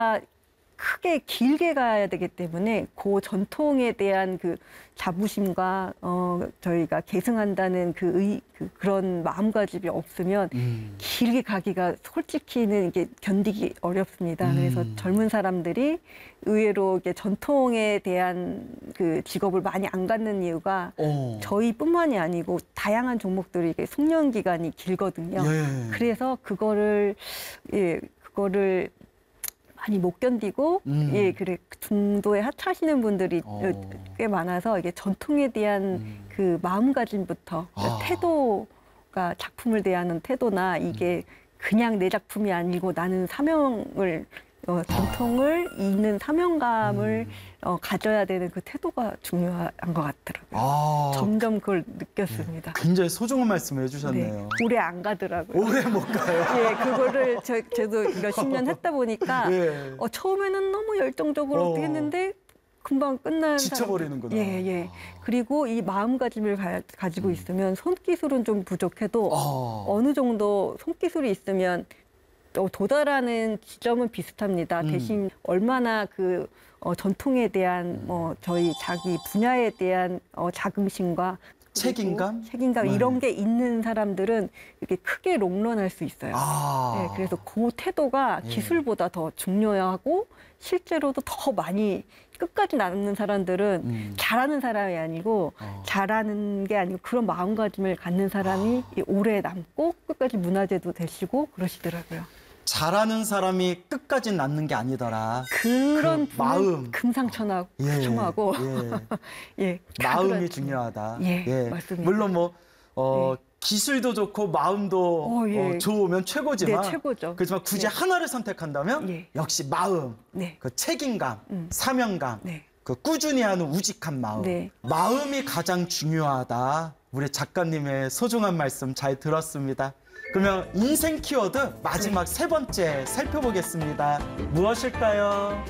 크게 길게 가야 되기 때문에 그 전통에 대한 그 자부심과 저희가 계승한다는 그런 마음가짐이 없으면 길게 가기가 솔직히는 이게 견디기 어렵습니다. 그래서 젊은 사람들이 의외로 이게 전통에 대한 그 직업을 많이 안 갖는 이유가 저희뿐만이 아니고 다양한 종목들이 이게 숙련 기간이 길거든요. 예. 그래서 그거를 많이 못 견디고 그래 중도에 하차하시는 분들이 꽤 많아서 이게 전통에 대한 그 마음가짐부터 태도가 작품을 대하는 태도나 이게 그냥 내 작품이 아니고 나는 사명을 전통을 잇는 사명감을 가져야 되는 그 태도가 중요한 것 같더라고요. 점점 그걸 느꼈습니다. 굉장히 소중한 말씀을 해주셨네요. 네, 오래 안 가더라고요. 오래 못 가요? 예, 그거를 저도 몇십 년 했다 보니까 예. 처음에는 너무 열정적으로 어떻게 했는데 금방 끝나는 지쳐버리는구나. 예. 그리고 이 마음가짐을 가지고 있으면 손기술은 좀 부족해도 어느 정도 손기술이 있으면 도달하는 지점은 비슷합니다. 대신 얼마나 그 전통에 대한 저희 자기 분야에 대한 자긍심과 책임감 이런 게 있는 사람들은 이렇게 크게 롱런할 수 있어요. 네, 그래서 그 태도가 기술보다 더 중요하고 실제로도 더 많이 끝까지 남는 사람들은 잘하는 사람이 아니고 잘하는 게 아니고 그런 마음가짐을 갖는 사람이 오래 남고 끝까지 문화재도 되시고 그러시더라고요. 잘하는 사람이 끝까지 남는 게 아니더라. 그런 그 마음 금상첨화고 예, 마음이 중요하다. 맞습니다. 물론 기술도 좋고 마음도 좋으면 최고지만, 네, 최고죠. 그렇지만 굳이 하나를 선택한다면 역시 마음, 그 책임감, 사명감, 그 꾸준히 하는 우직한 마음, 마음이 가장 중요하다. 우리 작가님의 소중한 말씀 잘 들었습니다. 그러면 인생 키워드 마지막 세 번째 살펴보겠습니다. 무엇일까요?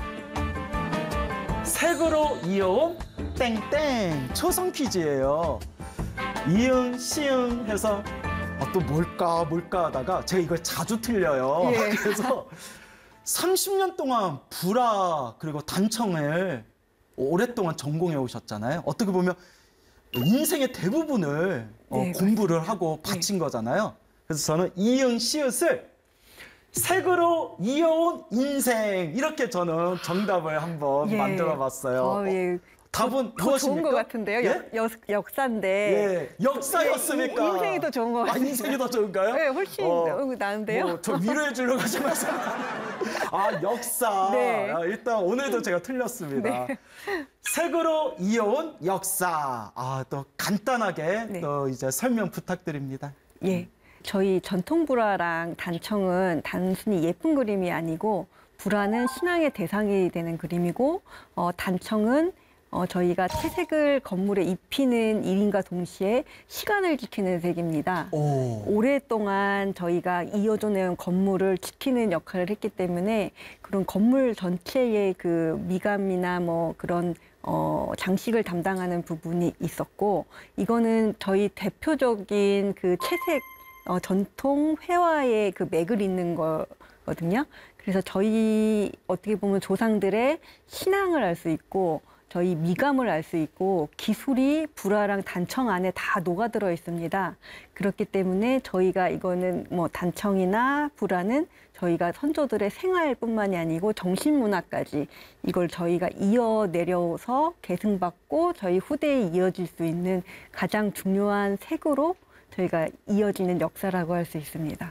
색으로 이어온 땡땡 초성 퀴즈예요. 이응, 시응 해서 또 뭘까 하다가 제가 이걸 자주 틀려요. 그래서 30년 동안 불화 그리고 단청을 오랫동안 전공해 오셨잖아요. 어떻게 보면 인생의 대부분을 공부를 하고 바친 거잖아요. 그래서 저는 이응, 시읒을 색으로 이어온 인생 이렇게 저는 정답을 한번 만들어 봤어요. 답은 더 좋은 것 같은데요. 역사인데. 역사였습니까? 인생이 더 좋은 것 같아요. 인생이 더 좋은가요? 네, 훨씬 나은데요. 저 위로해 주려고 하시면서. 역사. 일단 오늘도 제가 틀렸습니다. 색으로 이어온 역사. 또 간단하게 또 이제 설명 부탁드립니다. 저희 전통 불화랑 단청은 단순히 예쁜 그림이 아니고 불화는 신앙의 대상이 되는 그림이고 단청은 저희가 채색을 건물에 입히는 일인과 동시에 시간을 지키는 색입니다. 오랫동안 저희가 이어져 내온 건물을 지키는 역할을 했기 때문에 그런 건물 전체의 그 미감이나 그런 장식을 담당하는 부분이 있었고 이거는 저희 대표적인 그 채색 전통 회화의 그 맥을 잇는 거거든요. 그래서 저희 어떻게 보면 조상들의 신앙을 알 수 있고 저희 미감을 알 수 있고 기술이 불화랑 단청 안에 다 녹아들어 있습니다. 그렇기 때문에 저희가 이거는 단청이나 불화는 저희가 선조들의 생활뿐만이 아니고 정신문화까지 이걸 저희가 이어내려서 계승받고 저희 후대에 이어질 수 있는 가장 중요한 색으로 저희가 이어지는 역사라고 할 수 있습니다.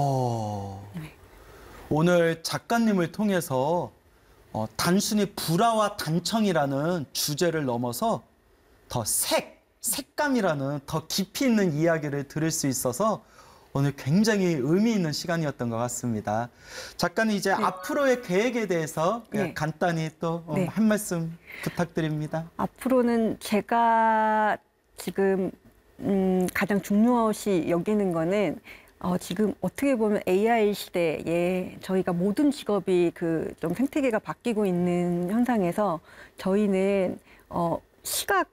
오늘 작가님을 통해서 단순히 불화와 단청이라는 주제를 넘어서 더 색감이라는 더 깊이 있는 이야기를 들을 수 있어서 오늘 굉장히 의미 있는 시간이었던 것 같습니다. 작가님 이제 앞으로의 계획에 대해서 간단히 또 한 말씀 부탁드립니다. 앞으로는 제가 지금 가장 중요시 여기는 거는 지금 어떻게 보면 AI 시대에 저희가 모든 직업이 좀 생태계가 바뀌고 있는 현상에서 저희는 시각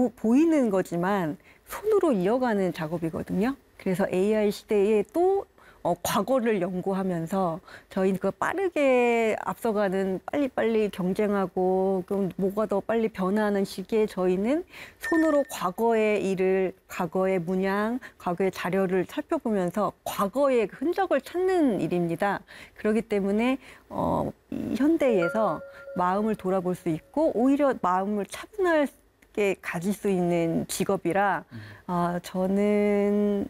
보이는 거지만 손으로 이어가는 작업이거든요. 그래서 AI 시대에 또 과거를 연구하면서 저희 그 빠르게 앞서가는 빨리빨리 경쟁하고 그럼 뭐가 더 빨리 변화하는 시기에 저희는 손으로 과거의 일을, 과거의 문양, 과거의 자료를 살펴보면서 과거의 그 흔적을 찾는 일입니다. 그렇기 때문에 이 현대에서 마음을 돌아볼 수 있고 오히려 마음을 차분하게 가질 수 있는 직업이라 저는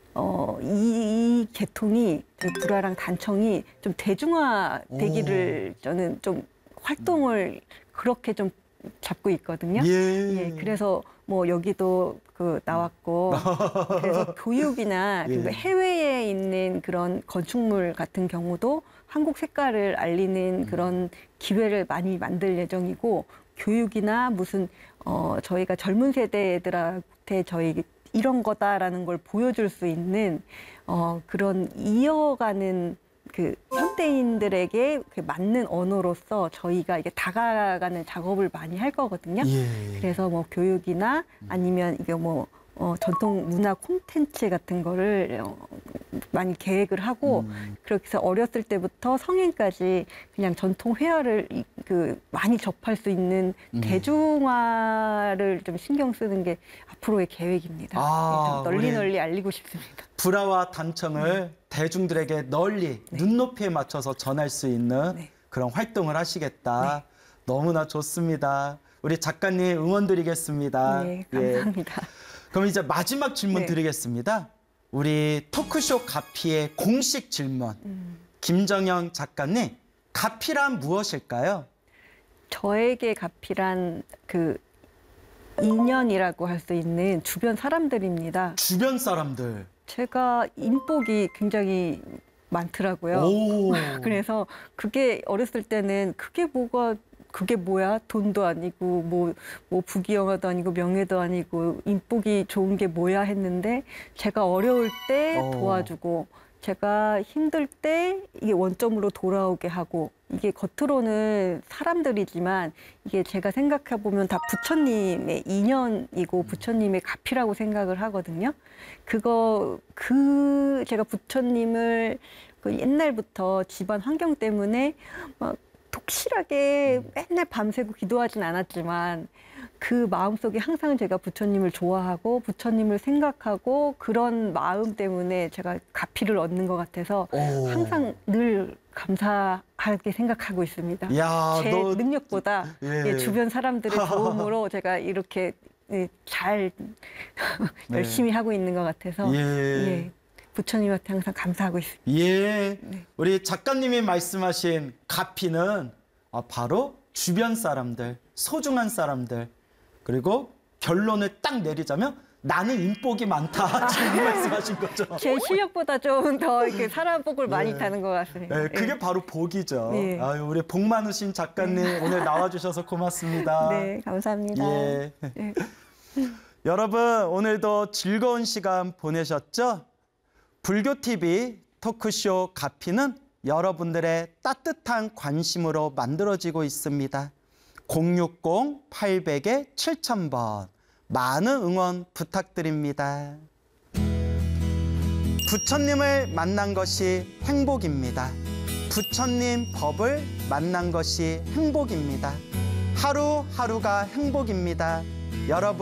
이 계통이 그 불화랑 단청이 좀 대중화되기를 저는 좀 활동을 그렇게 좀 잡고 있거든요. 예, 그래서 뭐 여기도 그 나왔고 그래서 교육이나 그리고 해외에 있는 그런 건축물 같은 경우도 한국 색깔을 알리는 그런 기회를 많이 만들 예정이고 교육이나 무슨 저희가 젊은 세대들한테 저희 이런 거다라는 걸 보여줄 수 있는 그런 이어가는 그 현대인들에게 맞는 언어로서 저희가 이게 다가가는 작업을 많이 할 거거든요. 그래서 뭐 교육이나 아니면 이게 뭐 전통 문화 콘텐츠 같은 거를 많이 계획을 하고 그렇게 해서 어렸을 때부터 성인까지 그냥 전통 회화를 그 많이 접할 수 있는 대중화를 좀 신경 쓰는 게 앞으로의 계획입니다. 좀 널리 알리고 싶습니다. 불화와 단청을 대중들에게 널리 눈높이에 맞춰서 전할 수 있는 그런 활동을 하시겠다. 너무나 좋습니다. 우리 작가님 응원드리겠습니다. 네, 감사합니다. 그럼 이제 마지막 질문 드리겠습니다. 우리 토크쇼 가피의 공식 질문. 김정영 작가님, 가피란 무엇일까요? 저에게 가피란 그 인연이라고 할 수 있는 주변 사람들입니다. 주변 사람들. 제가 인복이 굉장히 많더라고요. 그래서 그게 어렸을 때는 그게 뭐야? 돈도 아니고 뭐 부귀영화도 아니고 명예도 아니고 인복이 좋은 게 뭐야 했는데 제가 어려울 때 도와주고 제가 힘들 때 이게 원점으로 돌아오게 하고 이게 겉으로는 사람들이지만 이게 제가 생각해 보면 다 부처님의 인연이고 부처님의 가피라고 생각을 하거든요. 제가 부처님을 그 옛날부터 집안 환경 때문에 막 독실하게 맨날 밤새고 기도하진 않았지만 그 마음속에 항상 제가 부처님을 좋아하고 부처님을 생각하고 그런 마음 때문에 제가 가피를 얻는 것 같아서 항상 늘 감사하게 생각하고 있습니다. 제 능력보다 주변 사람들의 도움으로 제가 이렇게 잘 열심히 하고 있는 것 같아서 부처님한테 항상 감사하고 있습니다. 우리 작가님이 말씀하신 가피는 바로 주변 사람들, 소중한 사람들, 그리고 결론을 딱 내리자면 나는 인복이 많다. 지금 말씀하신 거죠. 제 실력보다 좀 더 이렇게 사람 복을 많이 타는 것 같습니다. 그게 바로 복이죠. 아유, 우리 복 많으신 작가님 오늘 나와주셔서 고맙습니다. 네, 감사합니다. 여러분 오늘도 즐거운 시간 보내셨죠? 불교TV 토크쇼 가피는 여러분들의 따뜻한 관심으로 만들어지고 있습니다. 060-800-7000번 많은 응원 부탁드립니다. 부처님을 만난 것이 행복입니다. 부처님 법을 만난 것이 행복입니다. 하루하루가 행복입니다. 여러분